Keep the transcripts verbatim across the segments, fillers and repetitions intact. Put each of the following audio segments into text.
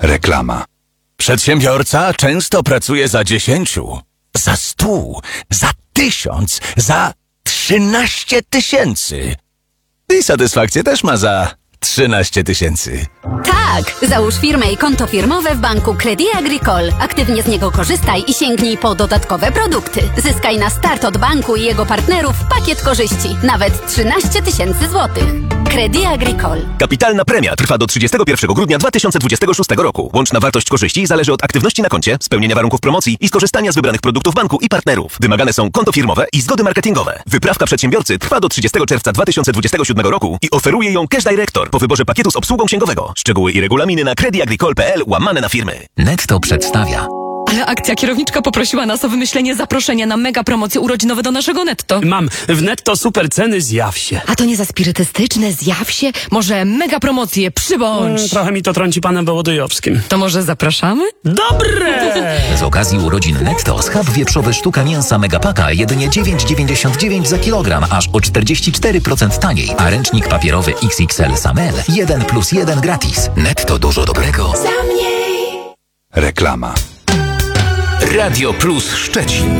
Reklama. Przedsiębiorca często pracuje za dziesięciu, za stu, za tysiąc, za trzynaście tysięcy. I satysfakcję też ma za trzynaście tysięcy. Tak! Załóż firmę i konto firmowe w banku Crédit Agricole. Aktywnie z niego korzystaj i sięgnij po dodatkowe produkty. Zyskaj na start od banku i jego partnerów pakiet korzyści. Nawet trzynaście tysięcy złotych. Crédit Agricole. Kapitalna premia trwa do trzydziestego pierwszego grudnia dwa tysiące dwudziestego szóstego roku. Łączna wartość korzyści zależy od aktywności na koncie, spełnienia warunków promocji i skorzystania z wybranych produktów banku i partnerów. Wymagane są konto firmowe i zgody marketingowe. Wyprawka przedsiębiorcy trwa do trzydziestego czerwca dwa tysiące dwudziestego siódmego roku i oferuje ją Cash Director po wyborze pakietu z obsługą księgowego. Szczegóły i regulaminy na crediagricole kropka p l łamane na firmy. Netto przedstawia. Ale akcja kierowniczka poprosiła nas o wymyślenie zaproszenia na mega promocje urodzinowe do naszego Netto. Mam. W Netto super ceny, zjaw się. A to nie za spirytystyczne, zjaw się? Może mega promocje, przybądź. Mm, trochę mi to trąci panem Wołodyjowskim. To może zapraszamy? Dobre! Z okazji urodzin Netto schab wieprzowy sztuka mięsa Megapaka jedynie dziewięć dziewięćdziesiąt dziewięć za kilogram, aż o czterdzieści cztery procent taniej. A ręcznik papierowy X X L Samel jeden plus jeden gratis. Netto dużo dobrego. Za mniej. Reklama. Radio Plus Szczecin.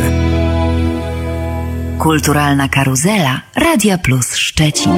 Kulturalna karuzela Radia Plus Szczecin.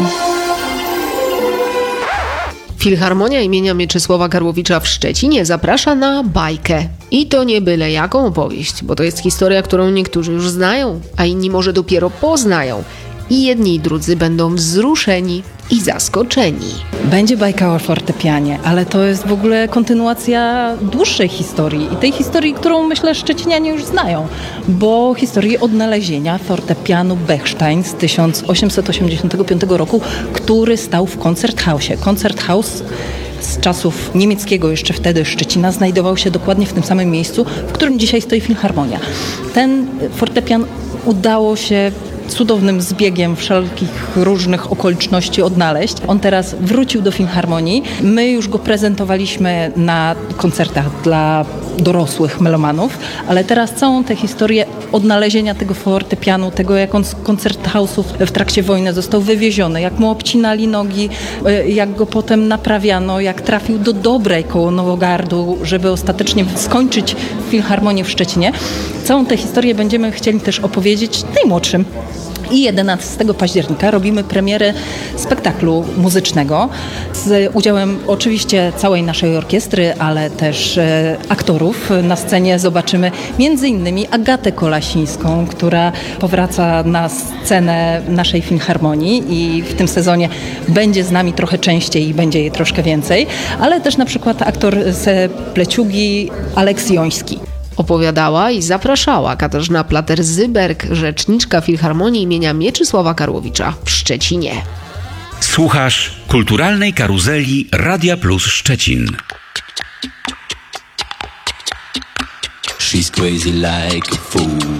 Filharmonia imienia Mieczysława Karłowicza w Szczecinie zaprasza na bajkę. I to nie byle jaką opowieść, bo to jest historia, którą niektórzy już znają, a inni może dopiero poznają. I jedni i drudzy będą wzruszeni i zaskoczeni. Będzie bajka o fortepianie, ale to jest w ogóle kontynuacja dłuższej historii i tej historii, którą myślę szczecinianie już znają, bo historii odnalezienia fortepianu Bechstein z tysiąc osiemset osiemdziesiątego piątego roku, który stał w Konzerthausie. Konzerthaus z czasów niemieckiego jeszcze wtedy Szczecina znajdował się dokładnie w tym samym miejscu, w którym dzisiaj stoi Filharmonia. Ten fortepian udało się cudownym zbiegiem wszelkich różnych okoliczności odnaleźć. On teraz wrócił do Filharmonii. My już go prezentowaliśmy na koncertach dla dorosłych melomanów, ale teraz całą tę historię odnalezienia tego fortepianu, tego jak on z koncerthouse'ów w trakcie wojny został wywieziony, jak mu obcinali nogi, jak go potem naprawiano, jak trafił do Dobrej koło Nowogardu, żeby ostatecznie skończyć Filharmonię w Szczecinie. Całą tę historię będziemy chcieli też opowiedzieć najmłodszym. I jedenastego października robimy premierę spektaklu muzycznego z udziałem oczywiście całej naszej orkiestry, ale też e, aktorów. Na scenie zobaczymy między innymi Agatę Kolasińską, która powraca na scenę naszej Filharmonii i w tym sezonie będzie z nami trochę częściej i będzie jej troszkę więcej, ale też na przykład aktor z Pleciugi Aleks Joński. Opowiadała i zapraszała Katarzyna Plater-Zyberg, rzeczniczka Filharmonii imienia Mieczysława Karłowicza w Szczecinie. Słuchasz kulturalnej karuzeli Radia Plus Szczecin. She's crazy like a fool.